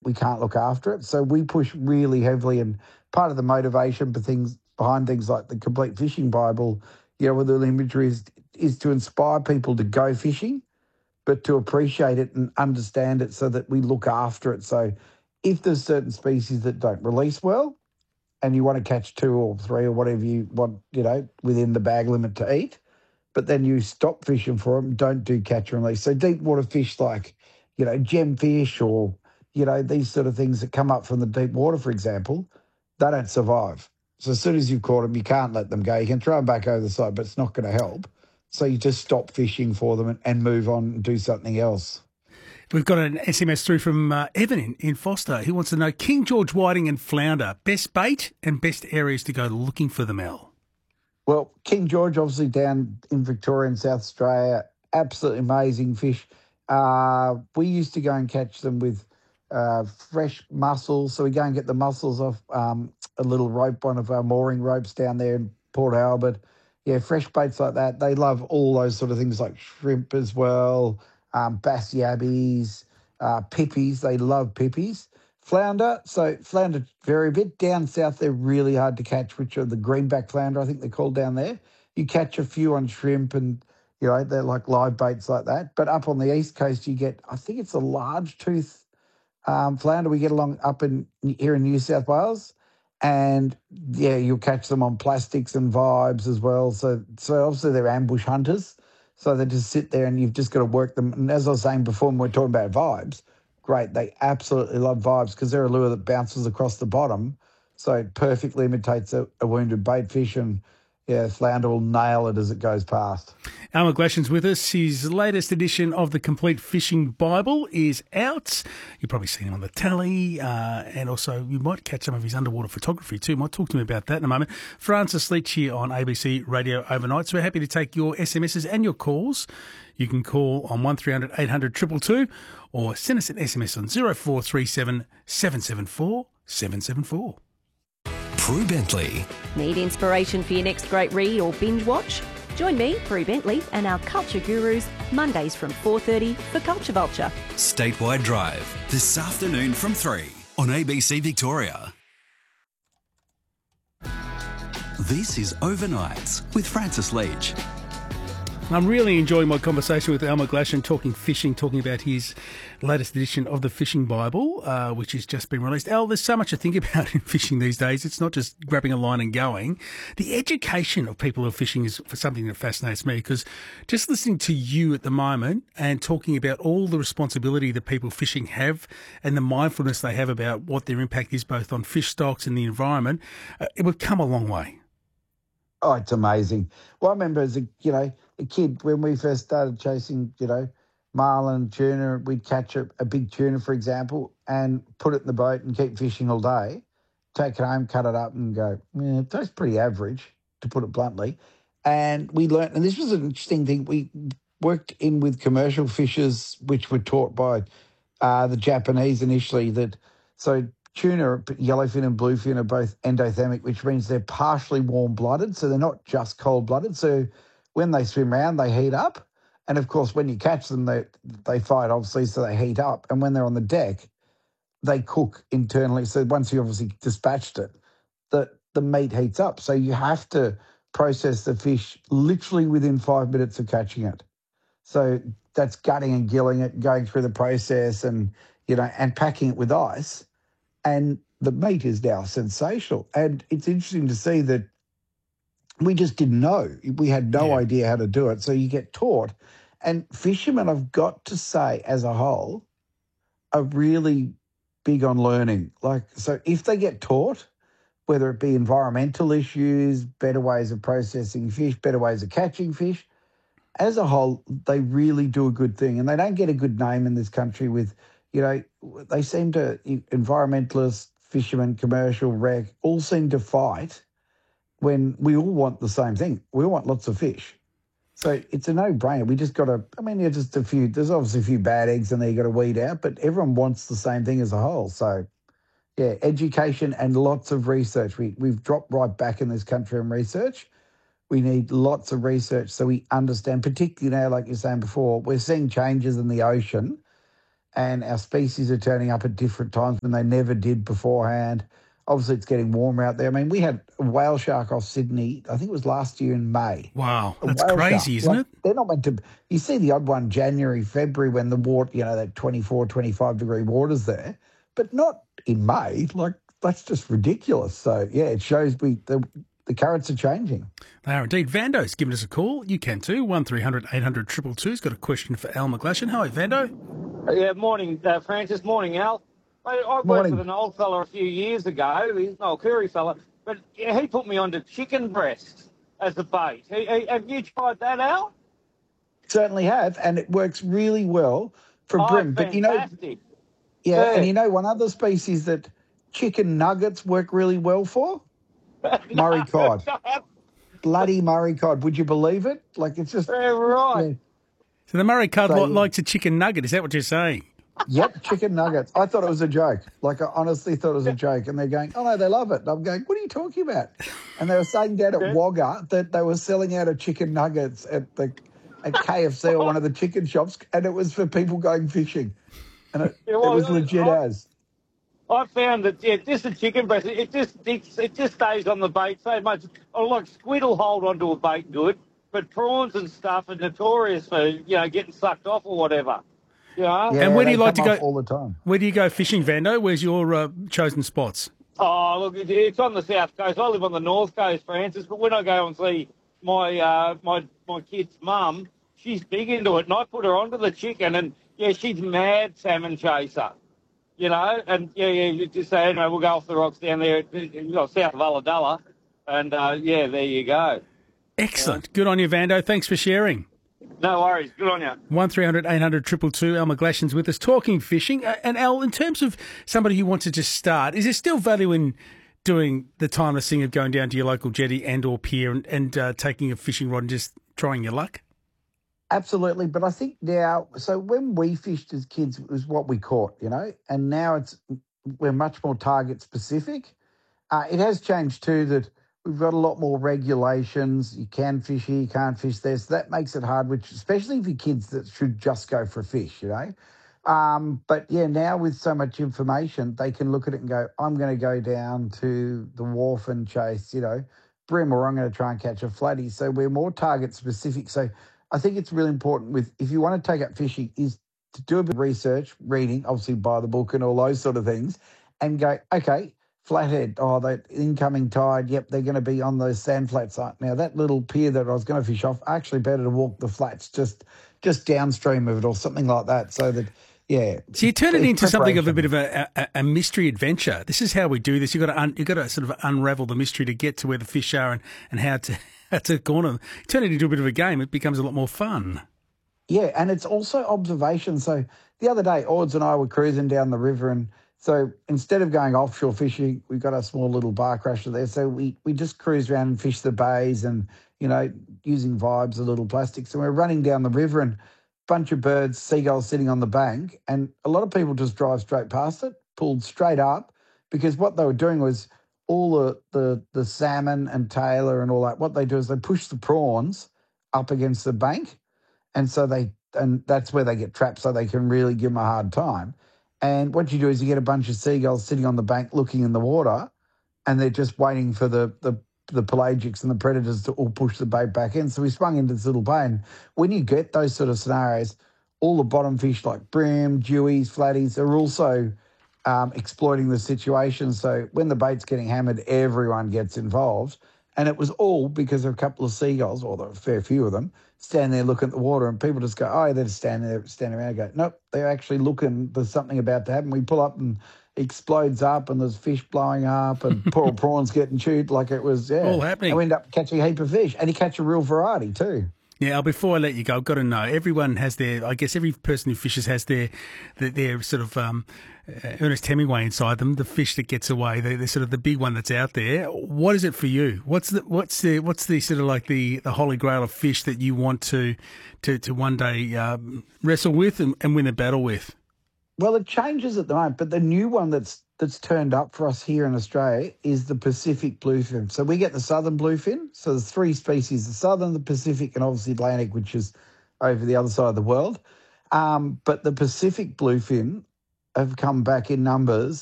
we can't look after it. So we push really heavily, and part of the motivation for behind things like the Complete Fishing Bible, with all the imagery is to inspire people to go fishing, but to appreciate it and understand it so that we look after it. So if there's certain species that don't release well and you want to catch 2 or 3 or whatever you want, within the bag limit to eat, but then you stop fishing for them, don't do catch and release. So deep water fish like, gemfish or, these sort of things that come up from the deep water, for example, they don't survive. So as soon as you've caught them, you can't let them go. You can throw them back over the side, but it's not going to help. So you just stop fishing for them and move on and do something else. We've got an SMS through from Evan in Foster. He wants to know King George whiting and flounder, best bait and best areas to go looking for them, Al. Well, King George, obviously down in Victoria and South Australia, absolutely amazing fish. We used to go and catch them with fresh mussels. So we go and get the mussels off a little rope, one of our mooring ropes down there in Port Albert. Yeah, fresh baits like that. They love all those sort of things like shrimp as well, bass yabbies, pippies. They love pippies. Flounder, so flounder vary a bit. Down south, they're really hard to catch, which are the greenback flounder, I think they're called down there. You catch a few on shrimp and, they're like live baits like that. But up on the east coast, you get, I think it's a large tooth flounder we get along up here in New South Wales. And, yeah, you'll catch them on plastics and vibes as well. So obviously they're ambush hunters. So they just sit there and you've just got to work them. And as I was saying before when we were talking about vibes, great, they absolutely love vibes because they're a lure that bounces across the bottom. So it perfectly imitates a wounded bait fish and, yeah, flounder will nail it as it goes past. Al McGlashan's with us. His latest edition of the Complete Fishing Bible is out. You've probably seen him on the telly, and also you might catch some of his underwater photography too. Might talk to him about that in a moment. Francis Leach here on ABC Radio Overnight. So we're happy to take your SMSs and your calls. You can call on 1300 800 222 or send us an SMS on 0437 774 774. Prue Bentley. Need inspiration for your next great read or binge watch? Join me, Prue Bentley, and our culture gurus Mondays from 4:30 for Culture Vulture. Statewide Drive, this afternoon from 3 on ABC Victoria. This is Overnights with Francis Leach. I'm really enjoying my conversation with Al McGlashan, talking fishing, talking about his latest edition of the Fishing Bible, which has just been released. Al, there's so much to think about in fishing these days. It's not just grabbing a line and going. The education of people who are fishing is something that fascinates me, because just listening to you at the moment and talking about all the responsibility that people fishing have and the mindfulness they have about what their impact is both on fish stocks and the environment, it would come a long way. Oh, it's amazing. Well, I remember as a kid, when we first started chasing, marlin, tuna, we'd catch a big tuna, for example, and put it in the boat and keep fishing all day, take it home, cut it up and go, yeah, it tastes pretty average, to put it bluntly. And we learnt, and this was an interesting thing, we worked in with commercial fishers, which were taught by the Japanese initially, so tuna, yellowfin and bluefin are both endothermic, which means they're partially warm-blooded, so they're not just cold-blooded. So when they swim around, they heat up. And, of course, when you catch them, they fight, obviously, so they heat up. And when they're on the deck, they cook internally. So once you obviously dispatched it, the meat heats up. So you have to process the fish literally within 5 minutes of catching it. So that's gutting and gilling it, going through the process and packing it with ice. And the meat is now sensational. And it's interesting to see that we just didn't know. We had no idea how to do it. So you get taught. And fishermen, I've got to say, as a whole, are really big on learning. So if they get taught, whether it be environmental issues, better ways of processing fish, better ways of catching fish, as a whole, they really do a good thing. And they don't get a good name in this country with, they seem to, environmentalists, fishermen, commercial, rec, all seem to fight when we all want the same thing. We all want lots of fish. So it's a no-brainer. We just got to, there's obviously a few bad eggs in there you got to weed out, but everyone wants the same thing as a whole. So, yeah, education and lots of research. We've dropped right back in this country on research. We need lots of research so we understand, particularly now, like you're saying before, we're seeing changes in the ocean. and our species are turning up at different times when they never did beforehand. Obviously, it's getting warmer out there. I mean, we had a whale shark off Sydney, I think it was last year in May. Wow, A that's whale crazy, shark. isn't Like, it? They're not meant to. You see the odd one January, February when the water, that 24, 25 degree water's there, but not in May. Like, that's just ridiculous. So, yeah, it shows the currents are changing. They are indeed. Vando's given us a call. You can too. 1300 800 222. He's got a question for Al McGlashan. Hi, Vando. Yeah, morning, Francis. Morning, Al. I worked with an old fella a few years ago. He's an old Curry fella, but he put me onto chicken breast as a bait. Have you tried that, Al? Certainly have, and it works really well for bream. But fantastic. and one other species that chicken nuggets work really well for? Murray cod. Bloody Murray cod. Would you believe it? Like, it's just... right. Yeah. So the Murray cod likes a chicken nugget. Is that what you're saying? Yep, chicken nuggets. I thought it was a joke. Like, I honestly thought it was a joke. And they're going, oh, no, they love it. And I'm going, what are you talking about? And they were saying down at Wagga that they were selling out of chicken nuggets at KFC or one of the chicken shops, and it was for people going fishing. And it was legit as. I found that just a chicken breast, it just stays on the bait so much. Like squid will hold onto a bait good, but prawns and stuff are notorious for getting sucked off or whatever. Yeah, and where do you like to go all the time? Where do you go fishing, Vando? Where's your chosen spots? Oh, look, it's on the south coast. I live on the north coast, Francis. But when I go and see my kid's mum, she's big into it, and I put her onto the chicken, and she's mad salmon chaser. And you just say, we'll go off the rocks down there south of Ulladulla, and there you go. Excellent. Good on you, Vando. Thanks for sharing. No worries. Good on you. 1300 800 222. Al McGlashan's with us talking fishing. And Al, in terms of somebody who wants to just start, is there still value in doing the timeless thing of going down to your local jetty and or pier and taking a fishing rod and just trying your luck? Absolutely. But I think now, so when we fished as kids, it was what we caught, and now we're much more target specific. It has changed too that we've got a lot more regulations. You can fish here, you can't fish there. So that makes it hard, which especially for kids that should just go for a fish, But now with so much information, they can look at it and go, I'm going to go down to the wharf and chase, bream, or I'm going to try and catch a flatty. So we're more target specific. So I think it's really important if you want to take up fishing is to do a bit of research, reading, obviously buy the book and all those sort of things, and go, okay, flathead, that incoming tide, yep, they're going to be on those sand flats. Now, that little pier that I was going to fish off, actually better to walk the flats just downstream of it or something like that so that, So you turn it into something of a bit of a mystery adventure. This is how we do this. You've got to sort of unravel the mystery to get to where the fish are and how to corner them. Turn it into a bit of a game. It becomes a lot more fun. Yeah, and it's also observation. So the other day, Ords and I were cruising down the river, and so instead of going offshore fishing, we've got a small little bar crusher there. So we just cruise around and fish the bays and, using vibes, a little plastic. So we're running down the river and a bunch of birds, seagulls sitting on the bank, and a lot of people just drive straight past it, pulled straight up, because what they were doing was all the salmon and tailor and all that, what they do is they push the prawns up against the bank, and that's where they get trapped, so they can really give them a hard time. And what you do is you get a bunch of seagulls sitting on the bank looking in the water, and they're just waiting for the pelagics and the predators to all push the bait back in. So we swung into this little bay, and when you get those sort of scenarios, all the bottom fish like bream, dewies, flatties are also exploiting the situation. So when the bait's getting hammered, everyone gets involved. And it was all because of a couple of seagulls, or a fair few of them, stand there looking at the water, and people just go, oh, they're just standing around and go, nope, they're actually looking, there's something about to happen. We pull up and it explodes up and there's fish blowing up and poor prawns getting chewed like it was, all happening. And we end up catching a heap of fish, and you catch a real variety too. Now, before I let you go, I've got to know, everyone has I guess every person who fishes has their sort of Ernest Hemingway inside them, the fish that gets away, they're sort of the big one that's out there. What is it for you? What's the sort of like the holy grail of fish that you want to one day wrestle with and win a battle with? Well, it changes at the moment, but the new one that's turned up for us here in Australia is the Pacific bluefin. So we get the southern bluefin. So there's three species, the southern, the Pacific, and obviously Atlantic, which is over the other side of the world. But the Pacific bluefin have come back in numbers